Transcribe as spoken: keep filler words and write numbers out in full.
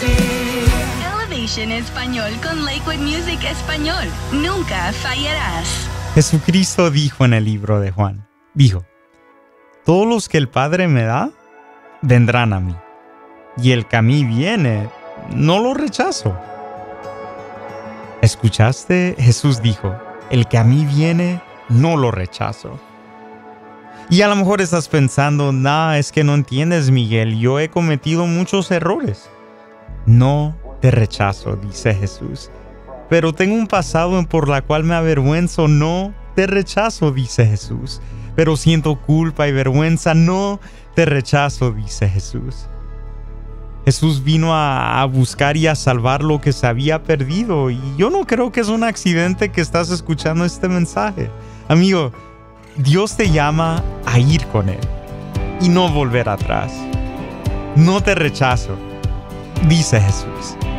Elevation Español con Lakewood Music Español. Nunca fallarás. Jesucristo dijo en el libro de Juan, dijo, todos los que el Padre me da, vendrán a mí, y el que a mí viene, no lo rechazo. ¿Escuchaste? Jesús dijo, el que a mí viene, no lo rechazo. Y a lo mejor estás pensando, nah, es que no entiendes, Miguel, yo he cometido muchos errores. No te rechazo, dice Jesús, pero tengo un pasado por la cual me avergüenzo. No te rechazo, dice Jesús, pero siento culpa y vergüenza. No te rechazo, dice Jesús. Jesús vino a, a buscar y a salvar lo que se había perdido, y yo no creo que es un accidente que estás escuchando este mensaje. Amigo, Dios te llama a ir con Él y no volver atrás. No te rechazo, dice Jesús.